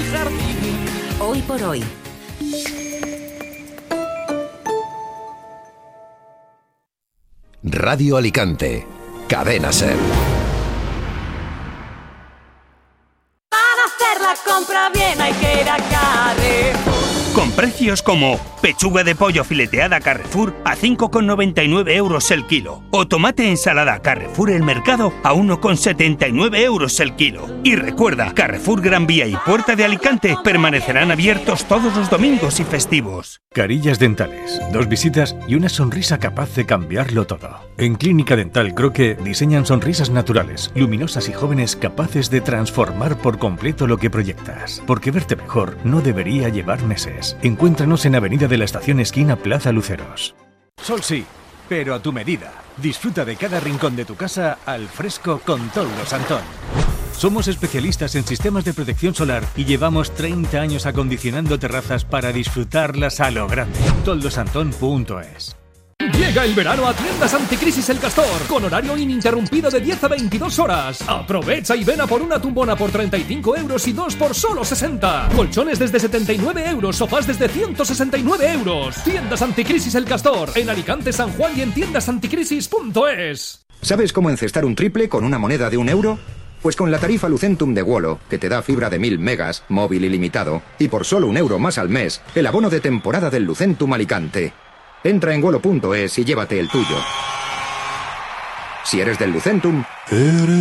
jardín. Hoy por hoy. Radio Alicante. Cadena SER. Para hacer la compra bien hay que ir a Carrefour. Con precios como pechuga de pollo fileteada Carrefour a 5,99 euros el kilo. O tomate ensalada Carrefour El Mercado a 1,79 euros el kilo. Y recuerda, Carrefour Gran Vía y Puerta de Alicante permanecerán abiertos todos los domingos y festivos. Carillas dentales, 2 visitas y una sonrisa capaz de cambiarlo todo. En Clínica Dental Croque diseñan sonrisas naturales, luminosas y jóvenes capaces de transformar por completo lo que proyectas. Porque verte mejor no debería llevar meses. Encuéntranos en Avenida de la Estación esquina Plaza Luceros. Sol sí, pero a tu medida. Disfruta de cada rincón de tu casa al fresco con Toldos Antón. Somos especialistas en sistemas de protección solar y llevamos 30 años acondicionando terrazas para disfrutarlas a lo grande. toldosantón.es. Llega el verano a Tiendas Anticrisis El Castor, con horario ininterrumpido de 10 a 22 horas. Aprovecha y ven a por una tumbona por 35 euros y 2 por solo 60. Colchones desde 79 euros, sofás desde 169 euros. Tiendas Anticrisis El Castor, en Alicante, San Juan y en tiendasanticrisis.es. ¿Sabes cómo encestar un triple con una moneda de 1 euro? Pues con la tarifa Lucentum de Wolo, que te da fibra de 1000 megas, móvil ilimitado, y por solo 1 euro más al mes, el abono de temporada del Lucentum Alicante. Entra en wolo.es y llévate el tuyo. Si eres del Lucentum...